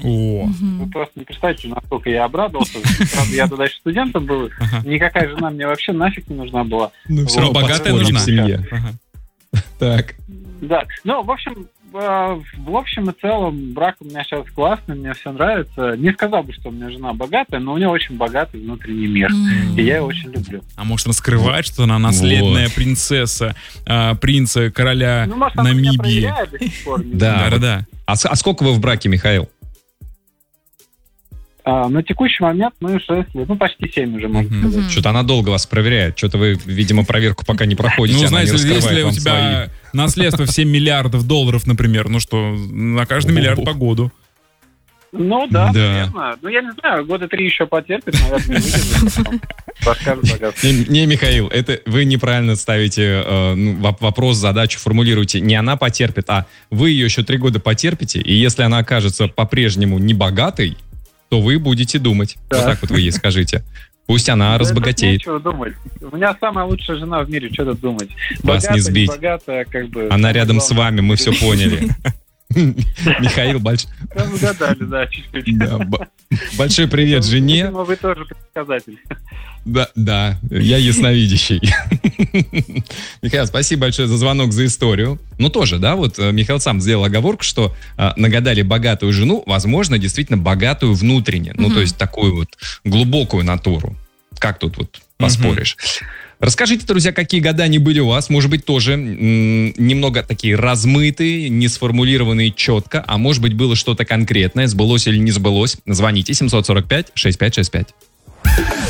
О. Вы просто не представляете, насколько я обрадовался. Правда, я тогда еще студентом был. Никакая жена мне вообще нафиг не нужна была. Ну, все равно богатая нужна. В семье. Так. Да, ну, в общем и целом, брак у меня сейчас классный, мне все нравится. Не сказал бы, что у меня жена богатая, но у нее очень богатый внутренний мир. И я ее очень люблю. А может, она скрывает, что она наследная принцесса, принца, короля Ну, может, она меня Намибии? проверяет до сих пор. не Да. знаю. Да. А сколько вы в браке, Михаил? На текущий момент мы 6 лет, ну, почти 7 уже, можно сказать. Что-то она долго вас проверяет. Что-то вы, видимо, проверку пока не проходите. Ну, она не знаете, раскрывает если у вам тебя наследство в 7 миллиардов долларов, например, ну что, на каждый миллиард по году. Ну, да, Да. наверное. Ну, я не знаю, года 3 еще потерпит, наверное, не выдержит. Расскажет богатство. Не, Михаил, это вы неправильно ставите вопрос, задачу формулируете. Не она потерпит, а вы ее еще 3 года потерпите, и если она окажется по-прежнему не богатой, то вы будете думать. Да. Вот так вот вы ей скажите. Пусть она Да разбогатеет. нечего думать. У меня самая лугая жена в мире, что тут думать. Вас не сбить. Богатая, как бы... Она рядом с вами, мы все поняли. Михаил, Да, угадали, да, чуть-чуть. большой привет жене. Видимо, вы тоже предсказатель. Да, я ясновидящий. Михаил, спасибо большое за звонок, за историю. Ну, тоже, да, вот Михаил сам сделал оговорку, что нагадали богатую жену, возможно, действительно богатую внутренне. Ну, то есть такую вот глубокую натуру. Как тут вот поспоришь? Расскажите, друзья, какие гадания были у вас. Может быть, тоже немного такие размытые, не сформулированные четко, а может быть, было что-то конкретное, сбылось или не сбылось. Звоните 745-6565.